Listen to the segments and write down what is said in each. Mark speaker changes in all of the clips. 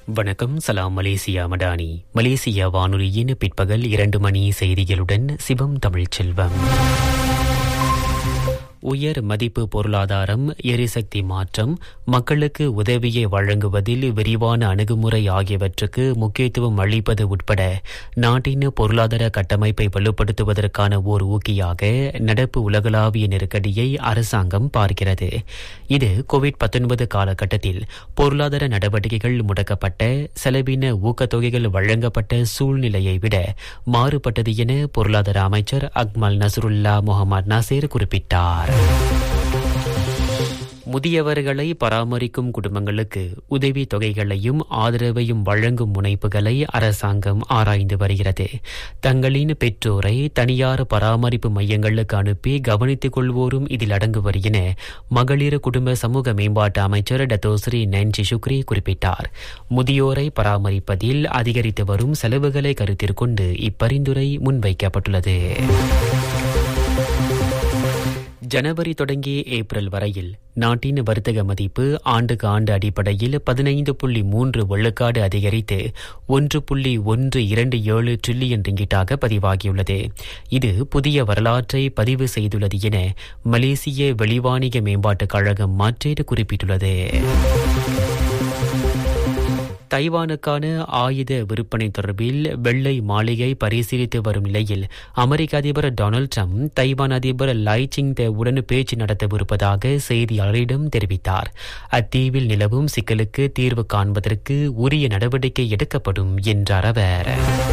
Speaker 1: வணக்கம். சலாம் Malaysia Madani. Malaysia வானொலியின் பிற்பகல் 2 மணி செய்திகளுடன் சிவம் தமிழ்ச்செல்வம். உயர் மதிப்பு பொருளாதாரம், எரிசக்தி மாற்றம், மக்களுக்கு உதவியை வழங்குவதில் விரிவான அணுகுமுறை ஆகியவற்றுக்கு முக்கியத்துவம் அளிப்பது உட்பட நாட்டின் பொருளாதார கட்டமைப்பை வலுப்படுத்துவதற்கான ஓர் ஊக்கியாக நடப்பு உலகளாவிய நெருக்கடியை அரசாங்கம் பார்க்கிறது. இது கோவிட்-19 காலகட்டத்தில் பொருளாதார நடவடிக்கைகள் முடக்கப்பட்ட, செலவின ஊக்கத்தொகைகள் வழங்கப்பட்ட சூழ்நிலையை விட மாறுபட்டது என பொருளாதார அமைச்சர் அக்மல் நஸ்ருல்லா முகமது நாசேர் குறிப்பிட்டார். முதியவர்களை பராமரிக்கும் குடும்பங்களுக்கு உதவி தொகைகளையும் ஆதரவையும் வழங்கும் முனைப்புகளை அரசாங்கம் ஆராய்ந்து வருகிறது. தங்களின் பெற்றோரை தனியார் பராமரிப்பு மையங்களுக்கு அனுப்பி கவனித்துக் கொள்வோரும் இதில் அடங்குவர் என மகளிர் குடும்ப சமூக மேம்பாட்டு அமைச்சர் டத்தோஸ்ரீ நன்சி சுக்ரி குறிப்பிட்டார். முதியோரை பராமரிப்பதில் அதிகரித்து வரும் செலவுகளை கருத்தில் கொண்டு இப்பரிந்துரை முன்வைக்கப்பட்டுள்ளது. ஜனவரி தொடங்கி ஏப்ரல் வரையில் நாட்டின் வர்த்தக மதிப்பு ஆண்டுக்கு ஆண்டு அடிப்படையில் 15.3 விழுக்காடு அதிகரித்து 1.127 டிரில்லியன் ரிங்கிட்டாக பதிவாகியுள்ளது. இது புதிய வரலாற்றை பதிவு செய்துள்ளது என மலேசிய வெளிவாணிக மேம்பாட்டுக் கழகம் மாற்றேட் குறிப்பிட்டுள்ளது. தைவானுக்கான ஆயுத விற்பனை தொடர்பில் வெள்ளை மாளிகை பரிசீலித்து வரும் நிலையில் அமெரிக்க அதிபர் டொனால்டு டிரம்ப் தைவான் அதிபர் லை சிங்-தே உடன் பேச்சு நடத்தவிருப்பதாக செய்தியாளரிடம் தெரிவித்தார். அத்தீவில் நிலவும் சிக்கலுக்கு தீர்வு காண்பதற்கு உரிய நடவடிக்கை எடுக்கப்படும் என்றார் அவர்.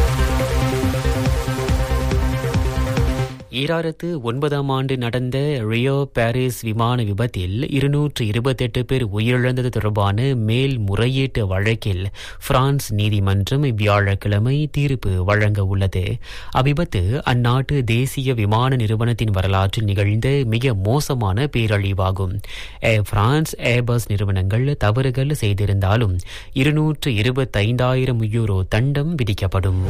Speaker 1: 2009 ஆண்டு நடந்த ரியோ பாரிஸ் விமான விபத்தில் 228 பேர் உயிரிழந்தது தொடர்பான மேல்முறையீட்டு வழக்கில் பிரான்ஸ் நீதிமன்றம் வியாழக்கிழமை தீர்ப்பு வழங்க உள்ளது. அவ்விபத்து அந்நாட்டு தேசிய விமான நிறுவனத்தின் வரலாற்றில் நிகழ்ந்த மிக மோசமான பேரழிவாகும். ஏர் பிரான்ஸ், ஏர்பஸ் நிறுவனங்கள் தவறுகள் செய்திருந்தாலும் 225,000 யூரோ தண்டம் விதிக்கப்படும்.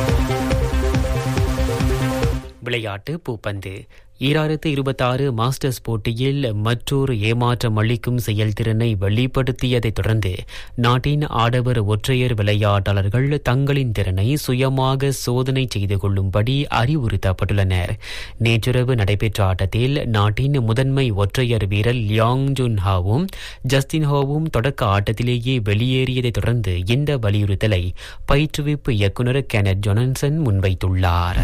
Speaker 1: விளையாட்டு. பூப்பந்து. 2026 மாஸ்டர்ஸ் போட்டியில் மற்றொரு ஏமாற்றம் அளிக்கும் செயல்திறனை வெளிப்படுத்தியதைத் தொடர்ந்து நாட்டின் ஆடவர் ஒற்றையர் விளையாட்டாளர்கள் தங்களின் திறனை சுயமாக சோதனை செய்து கொள்ளும்படி அறிவுறுத்தப்பட்டுள்ளனர். நேற்றிரவு நடைபெற்ற ஆட்டத்தில் நாட்டின் முதன்மை ஒற்றையர் வீரர் லியாங் ஜுன் ஹாவும் ஜஸ்டின் ஹோவும் தொடக்க ஆட்டத்திலேயே வெளியேறியதைத் தொடர்ந்து இந்த வலியுறுத்தலை பயிற்றுவிப்பு இயக்குநர் கெனட் ஜொனன்சன் முன்வைத்துள்ளார்.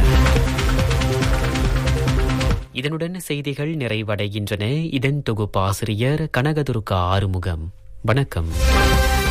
Speaker 1: இதனுடன் செய்திகள் நிறைவடைகின்றன. இதன் தொகுப்பாசிரியர் கனகதுர்கா ஆறுமுகம். வணக்கம்.